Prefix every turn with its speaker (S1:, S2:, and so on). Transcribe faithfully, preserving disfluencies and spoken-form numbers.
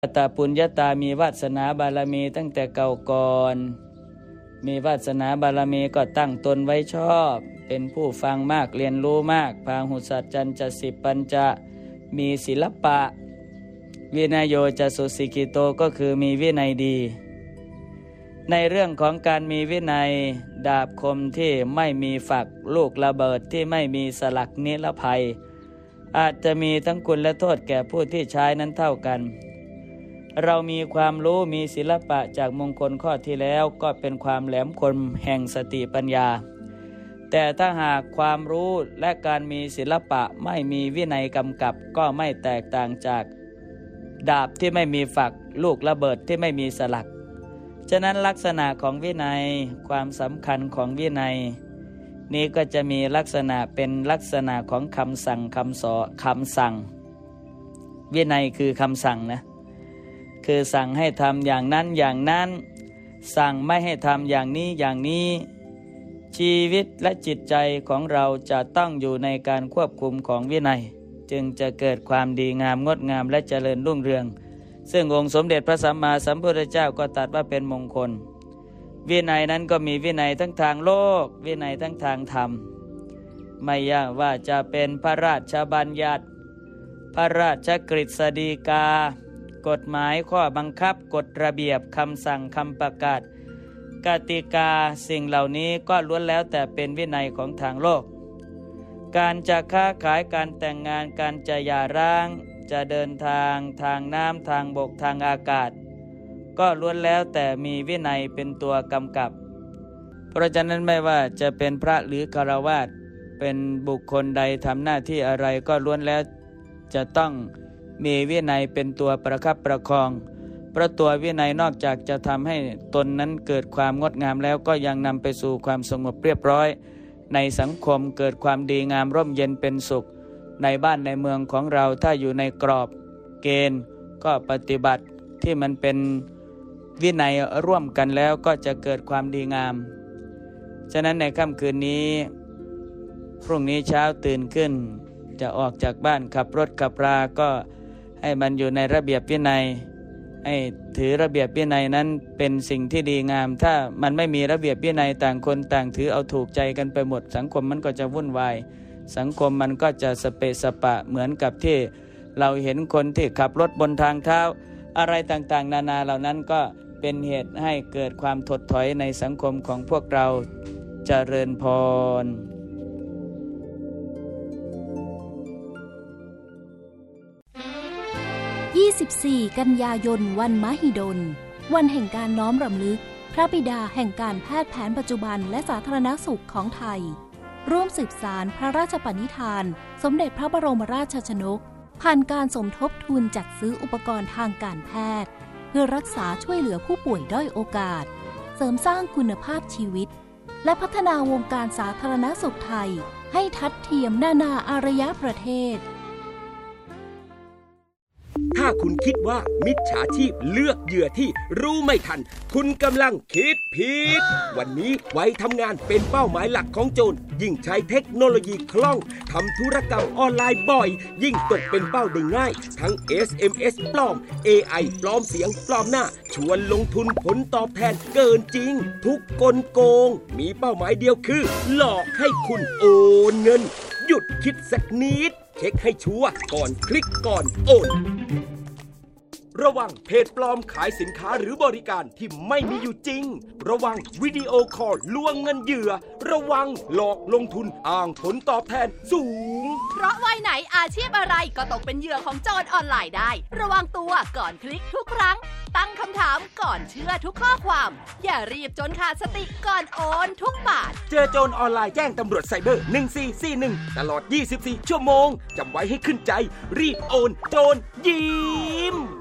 S1: ตาปุญญาตามีวาสนาบารมีตั้งแต่เก่าก่อนมีวาสนาบารมีก็ตั้งตนไว้ชอบเป็นผู้ฟังมากเรียนรู้มากพาหุสัจจันจะสิบปัญจะมีศิลปะวินัยโยจะสุสิกิโตก็คือมีวินัยดีในเรื่องของการมีวินัยดาบคมที่ไม่มีฝักลูกระเบิดที่ไม่มีสลักนิรภัยอาจจะมีทั้งคุณและโทษแก่ผู้ที่ใช้นั้นเท่ากันเรามีความรู้มีศิลปะจากมงคลข้อที่แล้วก็เป็นความแหลมคมแห่งสติปัญญาแต่ถ้าหากความรู้และการมีศิลปะไม่มีวินัยกำกับก็ไม่แตกต่างจากดาบที่ไม่มีฝักลูกระเบิดที่ไม่มีสลักฉะนั้นลักษณะของวินัยความสำคัญของวินัยนี้ก็จะมีลักษณะเป็นลักษณะของคำสั่งคำสอนคำสั่งวินัยคือคำสั่งนะคือสั่งให้ทำอย่างนั้นอย่างนั้นสั่งไม่ให้ทำอย่างนี้อย่างนี้ชีวิตและจิตใจของเราจะต้องอยู่ในการควบคุมของวินัยจึงจะเกิดความดีงามงดงามและเจริญรุ่งเรืองซึ่งองค์สมเด็จพระสัมมาสัมพุทธเจ้าก็ตรัสว่าเป็นมงคลวินัยนั้นก็มีวินัยทั้งทางโลกวินัยทั้งทางธรรมไม่ยากว่าจะเป็นพระราชบัญญัติพระราชกฤษฎีกากฎหมายข้อบังคับกฎระเบียบคำสั่งคำประกาศกติกาสิ่งเหล่านี้ก็ล้วนแล้วแต่เป็นวินัยของทางโลกการจะค้าขายการแต่งงานการจะหย่าร้างจะเดินทางทางน้ำทางบกทางอากาศก็ล้วนแล้วแต่มีวินัยเป็นตัวกำกับเพราะฉะนั้นไม่ว่าจะเป็นพระหรือฆราวาสเป็นบุคคลใดทำหน้าที่อะไรก็ล้วนแล้วจะต้องมีวินัยเป็นตัวประคับประคองเพราะตัววินัยนอกจากจะทำให้ตนนั้นเกิดความงดงามแล้วก็ยังนำไปสู่ความสงบเรียบร้อยในสังคมเกิดความดีงามร่มเย็นเป็นสุขในบ้านในเมืองของเราถ้าอยู่ในกรอบเกณฑ์ก็ปฏิบัติที่มันเป็นวินัยร่วมกันแล้วก็จะเกิดความดีงามฉะนั้นในค่ำคืนนี้พรุ่งนี้เช้าตื่นขึ้นจะออกจากบ้านขับรถขับราก็ให้มันอยู่ในระเบียบวินัยให้ถือระเบียบวินัยนั้นเป็นสิ่งที่ดีงามถ้ามันไม่มีระเบียบวินัยต่างคนต่างถือเอาถูกใจกันไปหมดสังคมมันก็จะวุ่นวายสังคมมันก็จะสเปะสปะเหมือนกับที่เราเห็นคนที่ขับรถบนทางเท้าอะไรต่างๆนานาเหล่านั้นก็เป็นเหตุให้เกิดความถดถอยในสังคมของพวกเราเจริญพร
S2: ยี่สิบสี่ กันยายนวันมหิดลวันแห่งการน้อมรำลึกพระบิดาแห่งการแพทย์แผนปัจจุบันและสาธารณสุขของไทยร่วมสืบสานพระราชปณิธานสมเด็จพระบรมราชชนกผ่านการสมทบทุนจัดซื้ออุปกรณ์ทางการแพทย์เพื่อรักษาช่วยเหลือผู้ป่วยด้อยโอกาสเสริมสร้างคุณภาพชีวิตและพัฒนาวงการสาธารณสุขไทยให้ทัดเทียมนานาอารยประเทศ
S3: ถ้าคุณคิดว่ามิจฉาชีพเลือกเหยื่อที่รู้ไม่ทันคุณกำลังคิดผิดวันนี้ไว้ทำงานเป็นเป้าหมายหลักของโจรยิ่งใช้เทคโนโลยีคล่องทำธุรกรรมออนไลน์บ่อยยิ่งตกเป็นเป้าได้ง่ายทั้ง เอส เอ็ม เอส ปลอม เอ ไอ ปลอมเสียงปลอมหน้าชวนลงทุนผลตอบแทนเกินจริงทุกกลโกงมีเป้าหมายเดียวคือหลอกให้คุณโอนเงินหยุดคิดสักนิดเช็คให้ชัวร์ก่อนคลิกก่อนโอนระวังเพจปลอมขายสินค้าหรือบริการที่ไม่มีอยู่จริงระวังวิดีโอคอลลวงเงินเหยื่อระวังหลอกลงทุนอ้างผลตอบแทนสูง
S4: เพราะวัยไหนอาชีพอะไรก็ตกเป็นเหยื่อของโจรออนไลน์ได้ระวังตัวก่อนคลิกทุกครั้งตั้งคำถามก่อนเชื่อทุกข้อความอย่ารีบจนขาดสติก่อนโอนทุกบาท
S3: เจอโจรออนไลน์แจ้งตำรวจไซเบอร์หนึ่งสี่สี่หนึ่งตลอดยี่สิบสี่ชั่วโมงจำไว้ให้ขึ้นใจรีบโอนโจรยิ้ม